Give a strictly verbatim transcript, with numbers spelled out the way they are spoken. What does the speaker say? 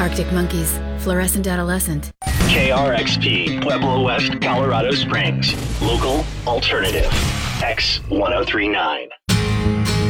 Arctic Monkeys, Fluorescent Adolescent. K R X P, Pueblo West, Colorado Springs. Local alternative. X ten thirty-nine.